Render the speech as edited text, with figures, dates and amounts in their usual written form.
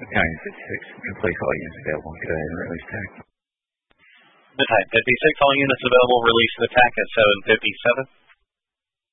Italian 56, replace all units available. Go ahead and release TAC. The Type 56, all units available, release the TAC at 7:57.